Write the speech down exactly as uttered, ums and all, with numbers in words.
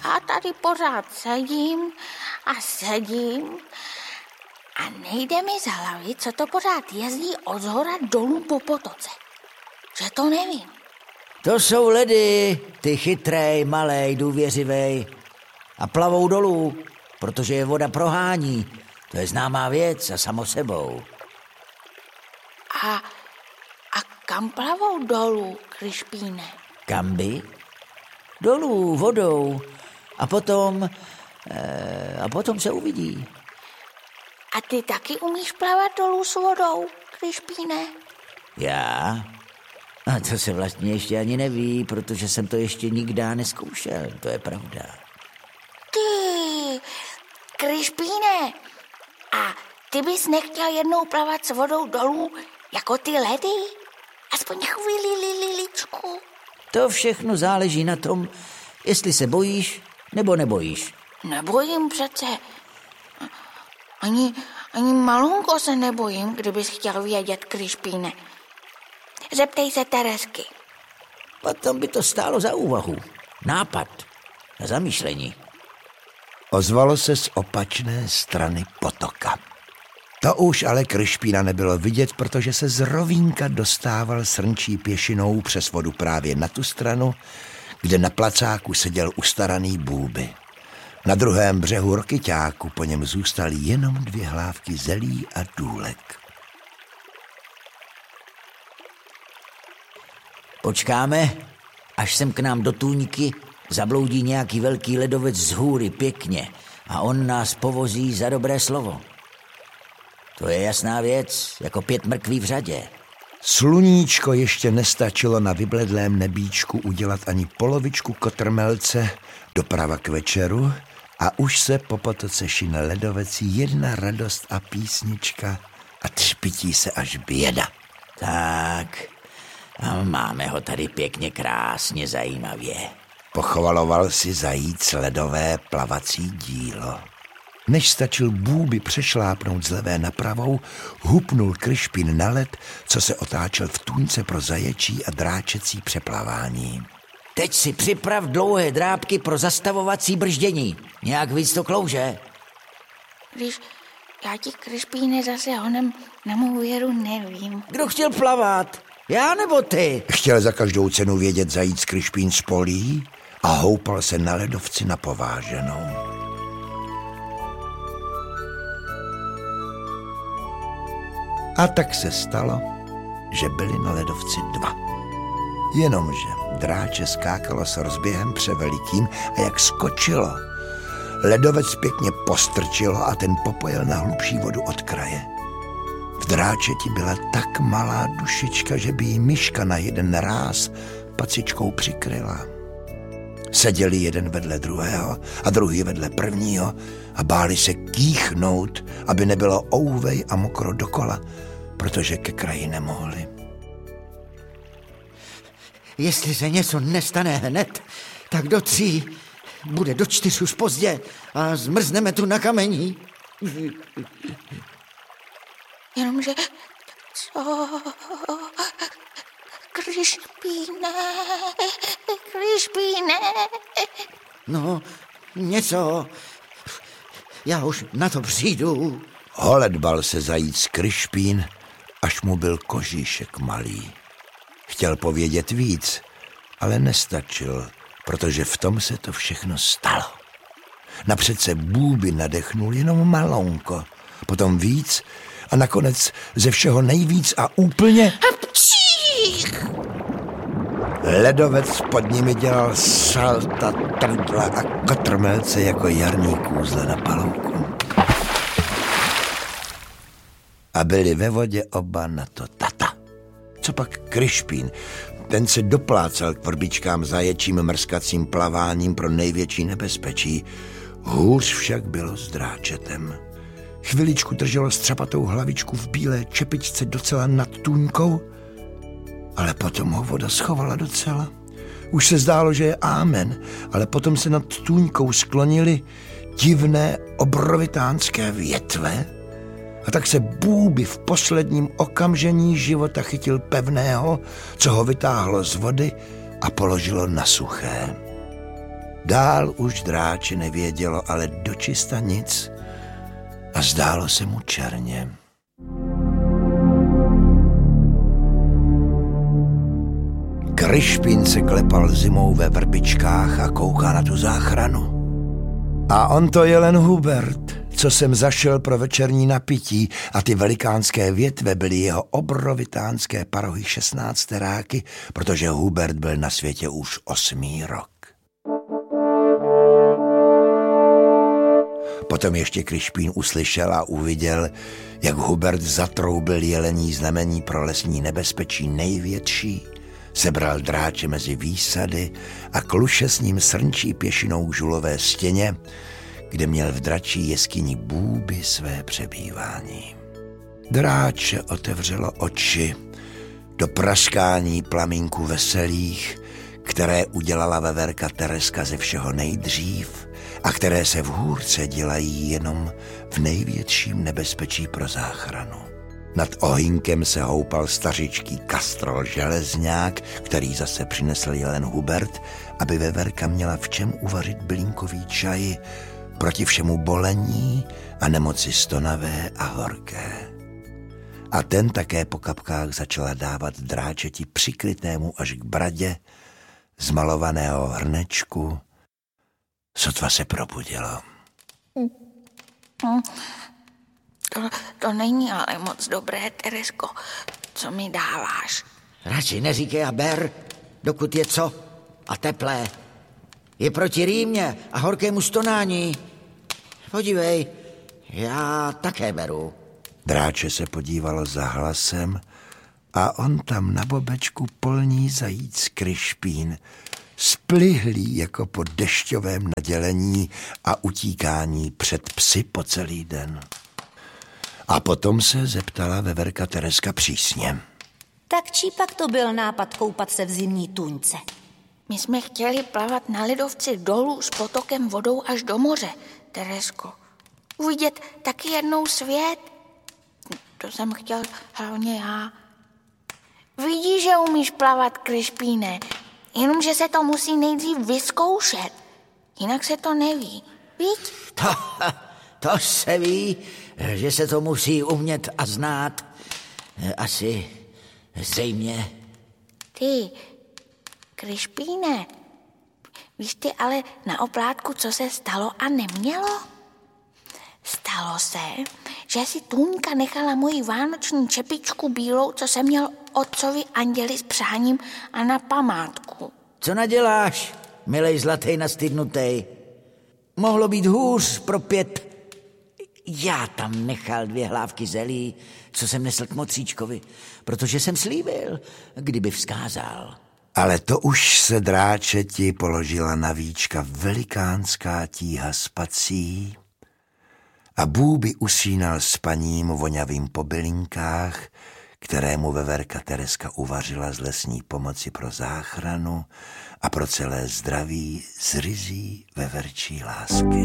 já tady pořád sedím a sedím a nejde mi za hlavy, co to pořád jezdí od zhora dolů po potoce. Že to nevím. To jsou ledy, ty chytrej, malej, důvěřivej. A plavou dolů, protože je voda prohání. To je známá věc a samo sebou. A, a kam plavou dolů, Krišpíne? Kam by? Dolů, vodou. A potom... E, a potom se uvidí. A ty taky umíš plavat dolů s vodou, Krišpíne? Já? A to se vlastně ještě ani neví, protože jsem to ještě nikdy neskoušel, to je pravda. Ty, Krišpíne, a ty bys nechtěl jednou plavat s vodou dolů jako ty ledy? Aspoň chvíli liličku. To všechno záleží na tom, jestli se bojíš nebo nebojíš. Nebojím přece. Ani, ani malunko se nebojím, kdybys chtěl vědět, Krišpíne. Zeptej se Teresky. Potom by to stálo za úvahu. Nápad na zamýšlení. Ozvalo se z opačné strany potoka. To už ale Krišpína nebylo vidět, protože se z rovínka dostával srnčí pěšinou přes vodu právě na tu stranu, kde na placáku seděl ustaraný Bůby. Na druhém břehu Rokyťáku po něm zůstaly jenom dvě hlávky zelí a důlek. Počkáme, až sem k nám do tůňky zabloudí nějaký velký ledovec z hůry pěkně a on nás povozí za dobré slovo. To je jasná věc, jako pět mrkví v řadě. Sluníčko ještě nestačilo na vybledlém nebíčku udělat ani polovičku kotrmelce doprava k večeru a už se po potoce šine ledovec jedna radost a písnička a třpití se až běda. Tak, a máme ho tady pěkně krásně zajímavě. Pochvaloval si zajíc ledové plavací dílo. Než stačil Bůby přešlápnout z levé na pravou, hupnul Krišpín na led, co se otáčel v tůňce pro zaječí a dráčecí přeplavání. Teď si připrav dlouhé drápky pro zastavovací brždění. Nějak víc to klouže. Když já ti, Krišpíne, zase honem na mou věru nevím. Kdo chtěl plavat? Já nebo ty? Chtěl za každou cenu vědět zajíc Krišpín z polí a houpal se na ledovci na pováženou. A tak se stalo, že byli na ledovci dva. Jenomže dráče skákalo s rozběhem převelikým a jak skočilo, ledovec pěkně postrčilo a ten popojel na hlubší vodu od kraje. V dráčeti byla tak malá dušička, že by jí myška na jeden ráz pacičkou přikryla. Seděli jeden vedle druhého a druhý vedle prvního a báli se kýchnout, aby nebylo ouvej a mokro dokola, protože ke kraji nemohli. Jestli se něco nestane hned, tak do tří, bude do čtyř už pozdě a zmrzneme tu na kamení. Jenomže co? Krišpíne, Krišpíne. No, něco. Já už na to přijdu. Holedbal se zajíc Krišpín, až mu byl kožíšek malý. Chtěl povědět víc, ale nestačil, protože v tom se to všechno stalo. Napřed se Bůby nadechnul jenom malonko, potom víc a nakonec ze všeho nejvíc a úplně... Hapčích! Ledovec pod nimi dělal salta, trdla a kotrmelce jako jarní kůzle na palouku. A byli ve vodě oba na to tata. Co pak Krišpín? Ten se doplácal k vrbičkám zaječím mrskacím plaváním pro největší nebezpečí. Hůř však bylo s dráčetem. Chviličku drželo střapatou hlavičku v bílé čepičce docela nad tůňkou, ale potom ho voda schovala docela. Už se zdálo, že je ámen, ale potom se nad tůňkou sklonily divné obrovitánské větve a tak se Bůby v posledním okamžení života chytil pevného, co ho vytáhlo z vody a položilo na suché. Dál už dráče nevědělo ale dočista nic a zdálo se mu černě. Krišpín se klepal zimou ve vrbičkách a kouká na tu záchranu. A on to je len Hubert, co jsem zašel pro večerní napití, a ty velikánské větve byly jeho obrovitánské parohy šestnácteráky, protože Hubert byl na světě už osmý rok. Potom ještě Krišpín uslyšel a uviděl, jak Hubert zatroubil jelení znamení pro lesní nebezpečí největší, sebral dráče mezi výsady a kluše s ním srnčí pěšinou k žulové stěně, kde měl v dračí jeskyni Bůby své přebývání. Dráče otevřelo oči do praskání plamínků veselých, které udělala veverka Tereska ze všeho nejdřív a které se v hůrce dělají jenom v největším nebezpečí pro záchranu. Nad ohýnkem se houpal stařičký kastrol železňák, který zase přinesl jelen Hubert, aby veverka měla v čem uvařit bylínkový čaj proti všemu bolení a nemoci stonavé a horké. A ten také po kapkách začala dávat dráčeti přikrytému až k bradě z malovaného hrnečku, sotva se probudilo. Hmm. To, to není ale moc dobré, Teresko, co mi dáváš. Radši neříkej a ber, dokud je co a teplé. Je proti rýmě a horkému stonání. Podívej, já také beru. Dráče se podívalo za hlasem a on tam na bobečku polní zajíc Krišpín, splihlý jako po dešťovém nadělení a utíkání před psy po celý den. A potom se zeptala veverka Tereska přísně. Tak čí pak to byl nápad koupat se v zimní tůňce? My jsme chtěli plavat na ledovci dolů s potokem vodou až do moře, Teresko. Uvidět taky jednou svět. To jsem chtěl hlavně já. Vidíš, že umíš plavat, Krišpíne, jenomže se to musí nejdřív vyzkoušet. Jinak se to neví. Víš? To, to se ví, že se to musí umět a znát. Asi zřejmě. Ty, Krišpíne, víš ty ale na oplátku, co se stalo a nemělo? Stalo se, že si Tůňka nechala moji vánoční čepičku bílou, co jsem měl otcovi anděli s přáním a na památku. Co naděláš, milej zlatej nastydnutej? Mohlo být hůř pro pět. Já tam nechal dvě hlávky zelí, co jsem nesl k mocíčkovi, protože jsem slíbil, kdyby vzkázal. Ale to už se dráčeti položila na víčka velikánská tíha spací a Bůby usínal spaním voňavým po bylinkách, kterému veverka Tereska uvařila z lesní pomoci pro záchranu a pro celé zdraví z ryzí veverčí lásky.